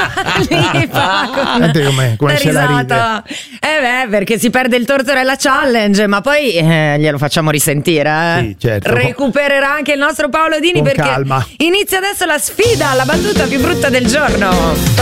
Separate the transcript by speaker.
Speaker 1: come se la ride.
Speaker 2: Perché si perde il Tortorella Challenge, ma poi glielo facciamo risentire.
Speaker 1: Sì, certo.
Speaker 2: Recupererà anche il nostro Paolo Dini,
Speaker 1: con
Speaker 2: perché
Speaker 1: calma.
Speaker 2: inizia adesso la sfida, la battuta più brutta del giorno.